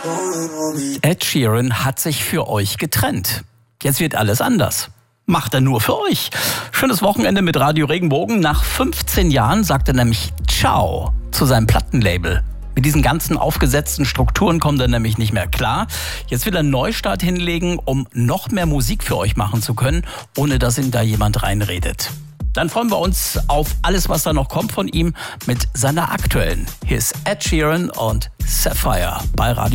Ed Sheeran hat sich für euch getrennt. Jetzt wird alles anders. Macht er nur für euch. Schönes Wochenende mit Radio Regenbogen. Nach 15 Jahren sagt er nämlich Ciao zu seinem Plattenlabel. Mit diesen ganzen aufgesetzten Strukturen kommt er nämlich nicht mehr klar. Jetzt will er einen Neustart hinlegen, um noch mehr Musik für euch machen zu können, ohne dass ihm da jemand reinredet. Dann freuen wir uns auf alles, was da noch kommt von ihm mit seiner aktuellen. Hier ist Ed Sheeran und Sapphire bei Radio